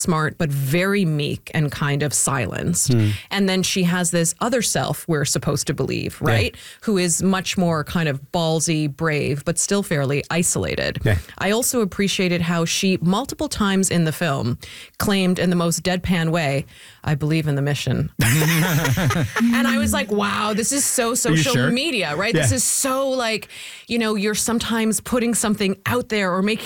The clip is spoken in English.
smart, but very meek and kind of silenced. And then she has this other self we're supposed to believe, right? Who is much more kind of ballsy, brave, but still fairly isolated. I also appreciated how she multiple times in the film claimed in the most deadpan way, I believe in the mission. And I was like, wow, this is so social media, right? This is so like, you're sometimes putting something out there or making